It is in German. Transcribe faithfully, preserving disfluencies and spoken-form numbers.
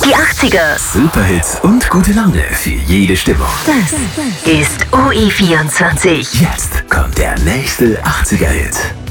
Die achtziger. Superhits und gute Laune für jede Stimmung. Das ist O E vierundzwanzig. Jetzt kommt der nächste achtziger-Hit.